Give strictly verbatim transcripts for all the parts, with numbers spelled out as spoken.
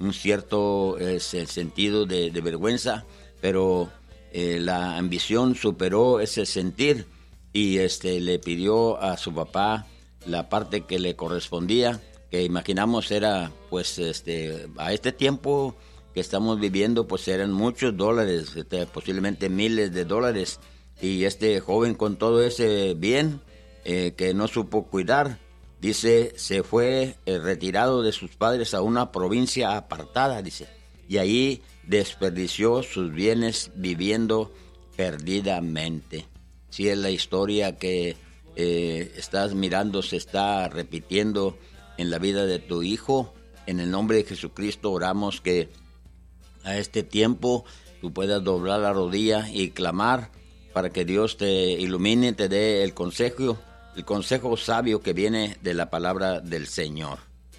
un cierto eh, sentido de, de vergüenza, pero eh, la ambición superó ese sentir y este le pidió a su papá la parte que le correspondía, que imaginamos era, pues, este a este tiempo que estamos viviendo, pues eran muchos dólares, este, posiblemente miles de dólares, y este joven con todo ese bien eh, que no supo cuidar, dice, se fue eh, retirado de sus padres a una provincia apartada, dice, y ahí desperdició sus bienes viviendo perdidamente. Si es la historia que eh, estás mirando, se está repitiendo en la vida de tu hijo. En el nombre de Jesucristo oramos que a este tiempo tú puedas doblar la rodilla y clamar para que Dios te ilumine, te dé el consejo, el consejo sabio que viene de la palabra del Señor.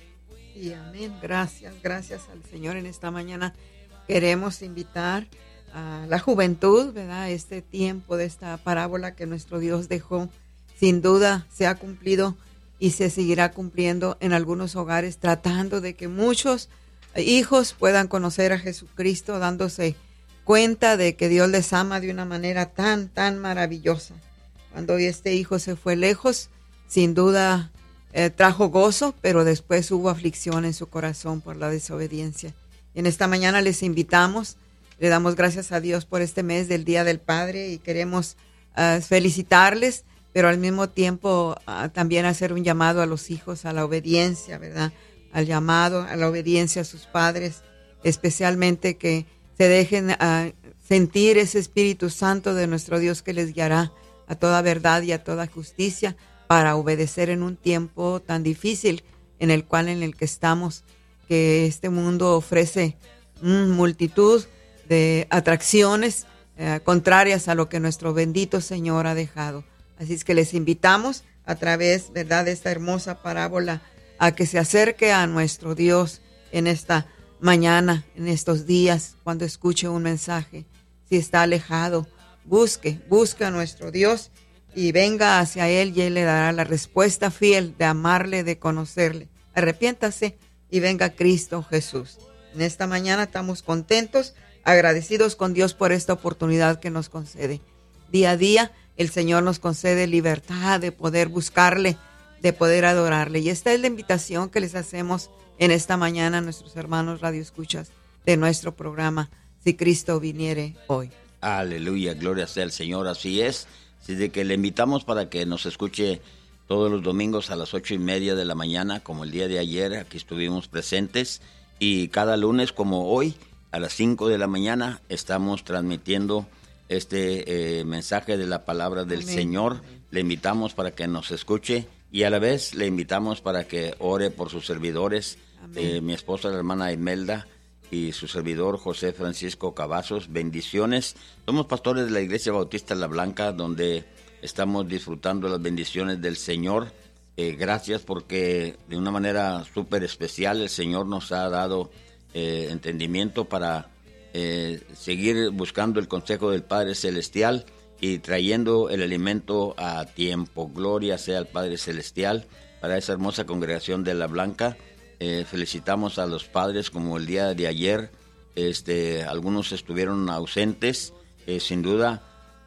Y amén. Gracias, gracias al Señor en esta mañana. Queremos invitar a la juventud, ¿verdad? Este tiempo de esta parábola que nuestro Dios dejó, sin duda se ha cumplido y se seguirá cumpliendo en algunos hogares, tratando de que muchos hijos puedan conocer a Jesucristo, dándose cuenta de que Dios les ama de una manera tan, tan maravillosa. Cuando este hijo se fue lejos, sin duda eh, trajo gozo, pero después hubo aflicción en su corazón por la desobediencia. Y en esta mañana les invitamos, le damos gracias a Dios por este mes del Día del Padre y queremos uh, felicitarles, pero al mismo tiempo uh, también hacer un llamado a los hijos a la obediencia, ¿verdad? Al llamado, a la obediencia a sus padres, especialmente que se dejen uh, sentir ese Espíritu Santo de nuestro Dios que les guiará a toda verdad y a toda justicia para obedecer en un tiempo tan difícil en el cual en el que estamos, que este mundo ofrece mm, multitud de atracciones eh, contrarias a lo que nuestro bendito Señor ha dejado. Así es que les invitamos a través, ¿verdad?, de esta hermosa parábola a que se acerque a nuestro Dios en esta mañana, en estos días, cuando escuche un mensaje. Si está alejado, busque, busque a nuestro Dios y venga hacia Él y Él le dará la respuesta fiel de amarle, de conocerle. Arrepiéntase y venga Cristo Jesús. En esta mañana estamos contentos, agradecidos con Dios por esta oportunidad que nos concede. Día a día el Señor nos concede libertad de poder buscarle, de poder adorarle. Y esta es la invitación que les hacemos en esta mañana a nuestros hermanos radioescuchas de nuestro programa, Si Cristo Viniere Hoy. Aleluya, gloria sea al Señor, así es. Así de que le invitamos para que nos escuche todos los domingos a las ocho y media de la mañana, como el día de ayer, aquí estuvimos presentes, y cada lunes, como hoy, a las cinco de la mañana, estamos transmitiendo este eh, mensaje de la palabra del Amén. Señor. Le invitamos para que nos escuche y a la vez le invitamos para que ore por sus servidores, eh, mi esposa, la hermana Imelda, y su servidor José Francisco Cavazos. Bendiciones. Somos pastores de la Iglesia Bautista La Blanca, donde estamos disfrutando las bendiciones del Señor. Eh, gracias porque de una manera súper especial el Señor nos ha dado eh, entendimiento para eh, seguir buscando el consejo del Padre Celestial y trayendo el alimento a tiempo. Gloria sea al Padre Celestial para esa hermosa congregación de La Blanca. Eh, felicitamos a los padres como el día de ayer. Este, algunos estuvieron ausentes, eh, sin duda,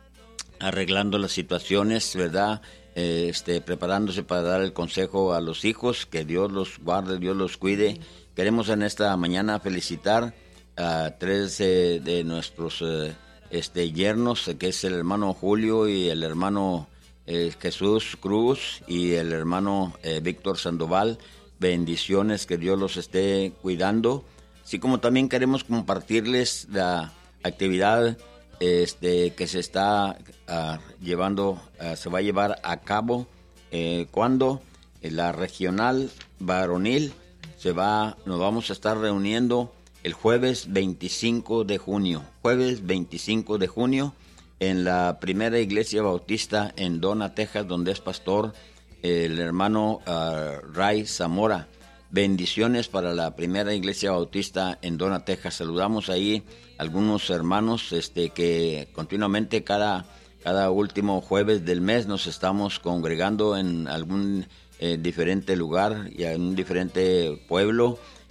arreglando las situaciones, ¿verdad? Eh, este, preparándose para dar el consejo a los hijos, que Dios los guarde, Dios los cuide. Queremos en esta mañana felicitar a tres eh, de nuestros eh, este, yernos, que es el hermano Julio y el hermano eh, Jesús Cruz y el hermano eh, Víctor Sandoval. Bendiciones, que Dios los esté cuidando. Así como también queremos compartirles la actividad este, que se está uh, llevando, uh, se va a llevar a cabo eh, cuando la regional varonil se va, nos vamos a estar reuniendo el jueves veinticinco de junio, jueves veinticinco de junio en la primera iglesia bautista en Donna, Texas, donde es pastor el hermano uh, Ray Zamora. Bendiciones para la primera iglesia bautista en Donna, Texas. Saludamos ahí algunos hermanos este, que continuamente cada, cada último jueves del mes nos estamos congregando en algún eh, diferente lugar y en un diferente pueblo.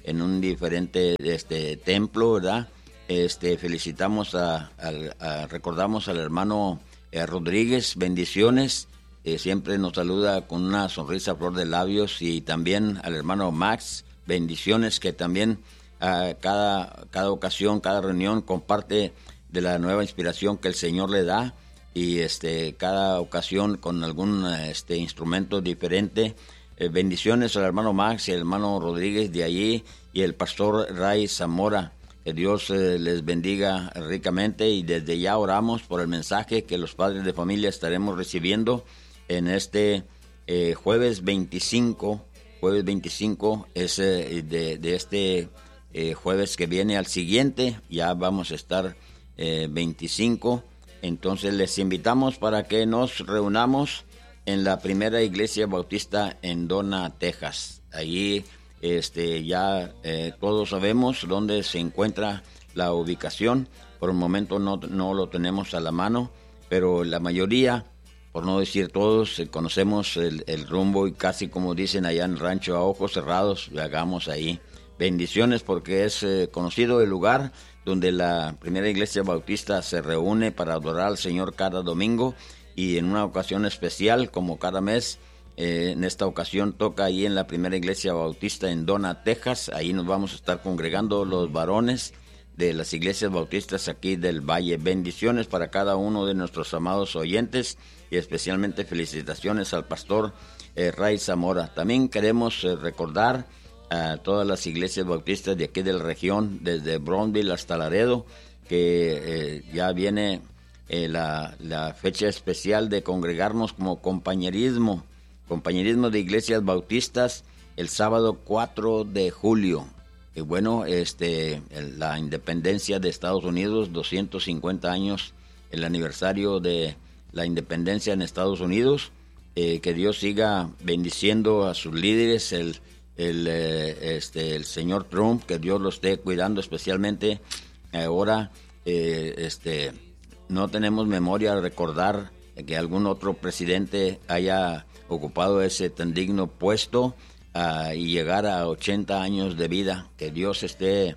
en un diferente este templo, ¿verdad? Este, felicitamos a, a, a recordamos al hermano eh, Rodríguez, bendiciones, eh, siempre nos saluda con una sonrisa a flor de labios, y también al hermano Max, bendiciones, que también a cada, cada ocasión, cada reunión comparte de la nueva inspiración que el Señor le da, y este cada ocasión con algún este instrumento diferente. Eh, bendiciones al hermano Max y al hermano Rodríguez de allí, y el pastor Ray Zamora. Que Dios eh, les bendiga ricamente, y desde ya oramos por el mensaje que los padres de familia estaremos recibiendo en este eh, jueves veinticinco, jueves veinticinco es eh, de, de este eh, jueves que viene al siguiente, ya vamos a estar eh, veinticinco, entonces les invitamos para que nos reunamos en la primera iglesia bautista en Donna, Texas. Allí Este, ya eh, todos sabemos dónde se encuentra la ubicación. Por el momento no, no lo tenemos a la mano, pero la mayoría, por no decir todos, eh, conocemos el, el rumbo, y casi como dicen allá en el rancho, a ojos cerrados, lo hagamos ahí. Bendiciones, porque es eh, conocido el lugar donde la primera iglesia bautista se reúne para adorar al Señor cada domingo, y en una ocasión especial como cada mes. Eh, en esta ocasión toca ahí en la primera iglesia bautista en Donna, Texas. Ahí nos vamos a estar congregando los varones de las iglesias bautistas aquí del Valle. Bendiciones para cada uno de nuestros amados oyentes, y especialmente felicitaciones al pastor eh, Ray Zamora. También queremos eh, recordar a todas las iglesias bautistas de aquí de la región, desde Brownsville hasta Laredo, que eh, ya viene eh, la, la fecha especial de congregarnos como compañerismo. Compañerismo de Iglesias Bautistas el sábado cuatro de julio. Y bueno, este, la independencia de Estados Unidos, doscientos cincuenta años, el aniversario de la independencia en Estados Unidos. Eh, que Dios siga bendiciendo a sus líderes, el, el, eh, este, el señor Trump, que Dios lo esté cuidando especialmente. Ahora eh, este, no tenemos memoria de recordar que algún otro presidente haya ocupado ese tan digno puesto uh, y llegar a ochenta años de vida. Que Dios esté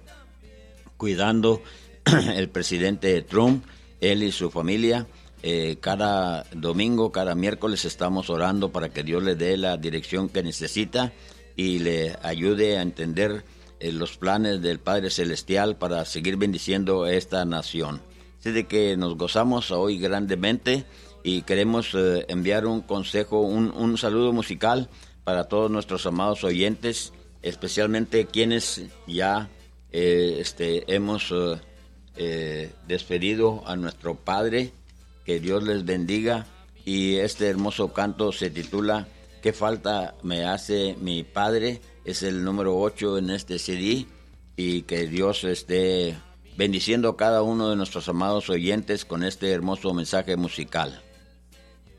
cuidando el presidente Trump, él y su familia. Eh, cada domingo, cada miércoles estamos orando para que Dios le dé la dirección que necesita y le ayude a entender eh, los planes del Padre Celestial para seguir bendiciendo esta nación. Así de que nos gozamos hoy grandemente. Y queremos eh, enviar un consejo, un, un saludo musical para todos nuestros amados oyentes, especialmente quienes ya eh, este, hemos eh, eh, despedido a nuestro Padre. Que Dios les bendiga. Y este hermoso canto se titula ¿Qué falta me hace mi Padre? Es el número ocho en este C D. Y que Dios esté bendiciendo a cada uno de nuestros amados oyentes con este hermoso mensaje musical.